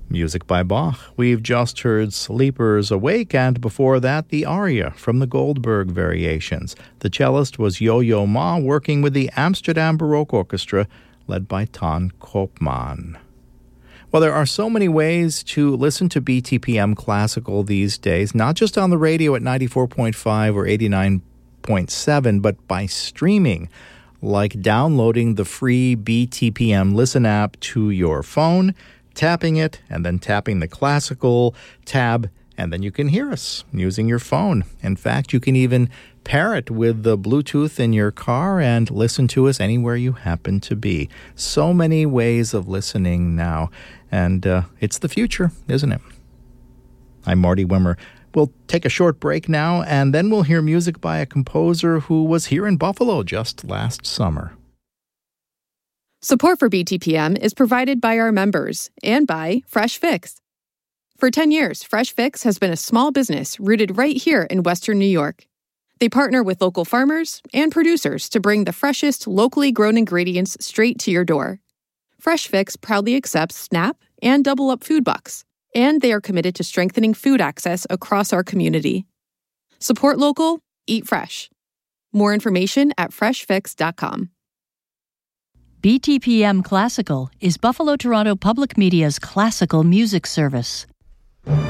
Music by Bach. We've just heard Sleepers Awake, and before that, the aria from the Goldberg Variations. The cellist was Yo-Yo Ma, working with the Amsterdam Baroque Orchestra, led by Ton Koopman. Well, there are so many ways to listen to BTPM Classical these days, not just on the radio at 94.5 or 89.7, but by streaming, like downloading the free BTPM Listen app to your phone, tapping it, and then tapping the classical tab, and then you can hear us using your phone. In fact, you can even pair it with the Bluetooth in your car and listen to us anywhere you happen to be. So many ways of listening now, and it's the future, isn't it? I'm Marty Wimmer. We'll take a short break now, and then we'll hear music by a composer who was here in Buffalo just last summer. Support for BTPM is provided by our members and by Fresh Fix. For 10 years, Fresh Fix has been a small business rooted right here in Western New York. They partner with local farmers and producers to bring the freshest, locally grown ingredients straight to your door. Fresh Fix proudly accepts SNAP and Double Up food bucks, and they are committed to strengthening food access across our community. Support local, eat fresh. More information at freshfix.com. BTPM Classical is Buffalo Toronto Public Media's classical music service.